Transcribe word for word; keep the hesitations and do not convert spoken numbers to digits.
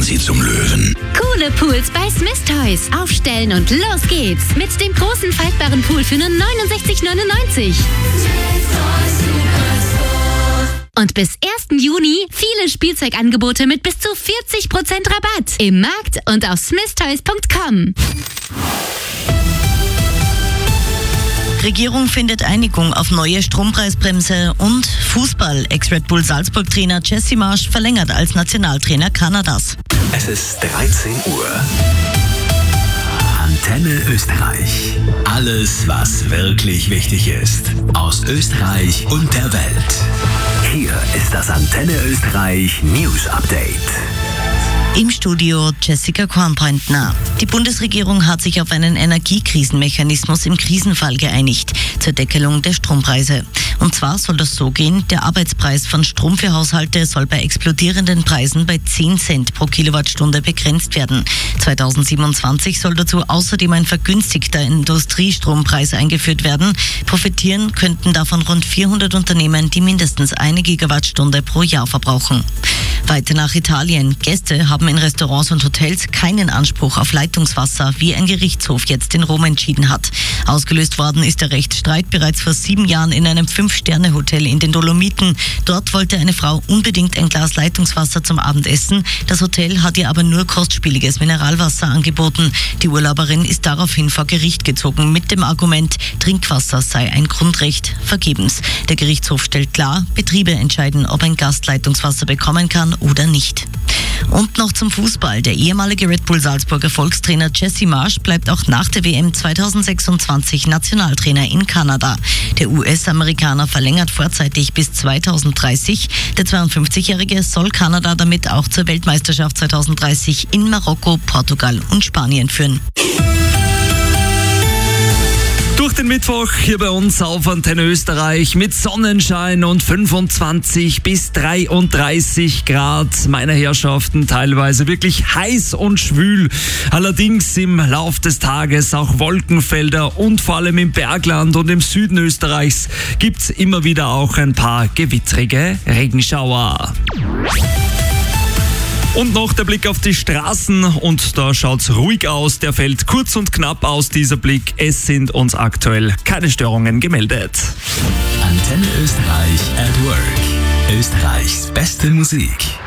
Sie zum Löwen. Coole Pools bei Smith Toys. Aufstellen und los geht's. Mit dem großen faltbaren Pool für nur neunundsechzig neunundneunzig. Und bis ersten Juni viele Spielzeugangebote mit bis zu vierzig Prozent Rabatt. Im Markt und auf smith toys punkt com. Regierung findet Einigung auf neue Strompreisbremse und Fußball. Ex-Red Bull Salzburg-Trainer Jesse Marsch verlängert als Nationaltrainer Kanadas. Es ist dreizehn Uhr. Antenne Österreich. Alles, was wirklich wichtig ist. Aus Österreich und der Welt. Hier ist das Antenne Österreich News Update. Im Studio Jessica Kornpointner. Die Bundesregierung hat sich auf einen Energiekrisenmechanismus im Krisenfall geeinigt zur Deckelung der Strompreise. Und zwar soll das so gehen, der Arbeitspreis von Strom für Haushalte soll bei explodierenden Preisen bei zehn Cent pro Kilowattstunde begrenzt werden. zweitausendsiebenundzwanzig soll dazu außerdem ein vergünstigter Industriestrompreis eingeführt werden. Profitieren könnten davon rund vierhundert Unternehmen, die mindestens eine Gigawattstunde pro Jahr verbrauchen. Weiter nach Italien. Gäste haben in Restaurants und Hotels keinen Anspruch auf Leitungswasser, wie ein Gerichtshof jetzt in Rom entschieden hat. Ausgelöst worden ist der Rechtsstreit bereits vor sieben Jahren in einem Fünf-Sterne-Hotel in den Dolomiten. Dort wollte eine Frau unbedingt ein Glas Leitungswasser zum Abendessen. Das Hotel hat ihr aber nur kostspieliges Mineralwasser angeboten. Die Urlauberin ist daraufhin vor Gericht gezogen mit dem Argument, Trinkwasser sei ein Grundrecht. Vergebens. Der Gerichtshof stellt klar, Betriebe entscheiden, ob ein Gast Leitungswasser bekommen kann oder nicht. Und noch zum Fußball. Der ehemalige Red Bull Salzburger Volkstrainer Jesse Marsch bleibt auch nach der W M zweitausendsechsundzwanzig Nationaltrainer in Kanada. Der U S-Amerikaner verlängert vorzeitig bis zweitausenddreißig. Der zweiundfünfzigjährige soll Kanada damit auch zur Weltmeisterschaft zweitausenddreißig in Marokko, Portugal und Spanien führen. Durch den Mittwoch hier bei uns auf Antenne Österreich mit Sonnenschein und fünfundzwanzig bis dreiunddreißig Grad. Meine Herrschaften, teilweise wirklich heiß und schwül. Allerdings im Lauf des Tages auch Wolkenfelder und vor allem im Bergland und im Süden Österreichs gibt's immer wieder auch ein paar gewittrige Regenschauer. Und noch der Blick auf die Straßen und da schaut's ruhig aus. Der fällt kurz und knapp aus, dieser Blick. Es sind uns aktuell keine Störungen gemeldet. Antenne Österreich at Work. Österreichs beste Musik.